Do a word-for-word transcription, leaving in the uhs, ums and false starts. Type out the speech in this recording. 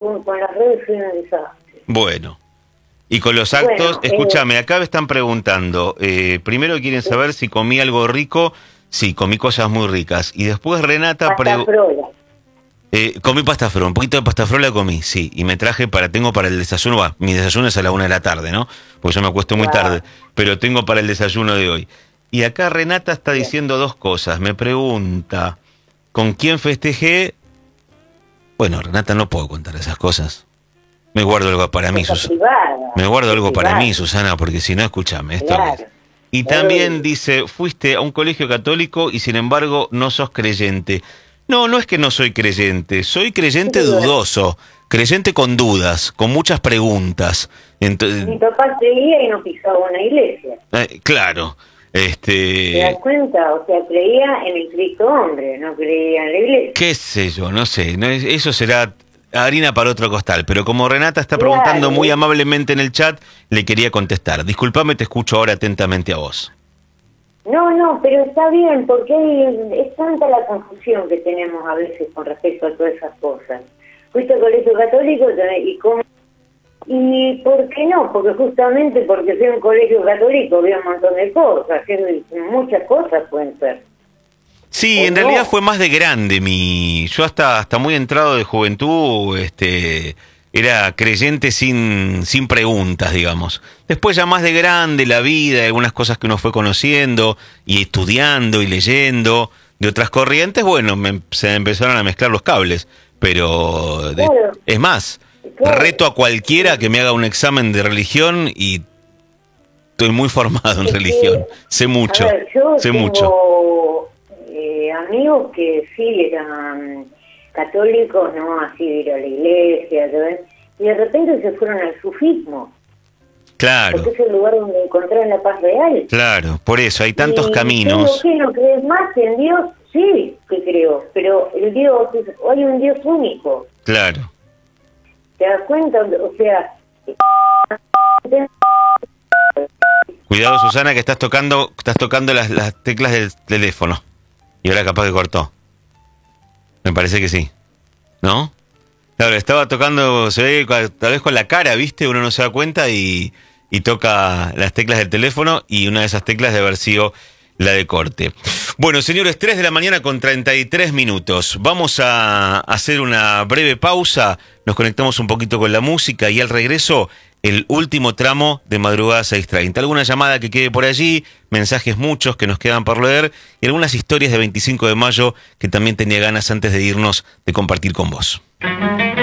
con, con las redes soy un desastre. Bueno. Y con los actos, Bueno, escúchame, eh, acá me están preguntando, eh, primero quieren saber si comí algo rico. Sí, comí cosas muy ricas. Y después Renata... pasta frola. Eh, comí pasta frola, un poquito de pasta frola comí, sí. Y me traje para, tengo para el desayuno, va, mi desayuno es a la una de la tarde, ¿no? Porque yo me acuesto muy Wow. tarde, pero tengo para el desayuno de hoy. Y acá Renata está Bien. diciendo dos cosas. Me pregunta, ¿con quién festejé? Bueno, Renata, no puedo contar esas cosas. Me guardo algo para mí, Susana. Me guardo algo para mí, Susana, porque si no, escúchame. Esto Claro. es. Y también dice, fuiste a un colegio católico y sin embargo no sos creyente. No, no es que no soy creyente, soy creyente dudoso, creyente con dudas, con muchas preguntas. Entonces, mi papá creía y no pisaba una iglesia. Eh, claro, este... ¿Te das cuenta? O sea, creía en el Cristo hombre, no creía en la iglesia. qué sé yo, no sé, no, eso será harina para otro costal, pero como Renata está Claro. preguntando muy amablemente en el chat, le quería contestar. Disculpame, te escucho ahora atentamente a vos. No, no, pero está bien, porque hay- es tanta la confusión que tenemos a veces con respecto a todas esas cosas. Fuiste al colegio católico y cómo... ¿Y por qué no? Porque justamente porque fui a un colegio católico vi un montón de cosas, que muchas cosas pueden ser. Sí, ¿O en no? realidad fue más de grande mi... Yo hasta, hasta muy entrado de juventud, este... era creyente sin, sin preguntas, digamos. Después ya más de grande, la vida, algunas cosas que uno fue conociendo y estudiando y leyendo de otras corrientes, bueno, me, se empezaron a mezclar los cables. Pero de- Claro. es más, Claro. reto a cualquiera que me haga un examen de religión y estoy muy formado en Es que, religión. Sé mucho, A ver, yo sé tengo mucho. eh, amigos que sí eran católicos, no así de ir a la iglesia, ¿sabes? Y de repente se fueron al sufismo, Claro, porque es el lugar donde encontrar la paz real. claro, por eso hay tantos Y caminos. ¿qué no crees más en Dios? Sí, que creo, pero el Dios, es- hay un Dios único. Claro. ¿Te das cuenta? O sea... Cuidado, Susana, que estás tocando, estás tocando las, las teclas del teléfono. Y ahora capaz que cortó. Me parece que sí. ¿No? Claro, estaba tocando, se ve cua- tal vez con la cara, ¿viste? Uno no se da cuenta y, y toca las teclas del teléfono y una de esas teclas de haber sido la de corte. Bueno, señores, tres de la mañana con treinta y tres minutos. Vamos a hacer una breve pausa, nos conectamos un poquito con la música y al regreso el último tramo de Madrugada seis treinta. Alguna llamada que quede por allí, mensajes muchos que nos quedan por leer y algunas historias de veinticinco de mayo que también tenía ganas antes de irnos de compartir con vos.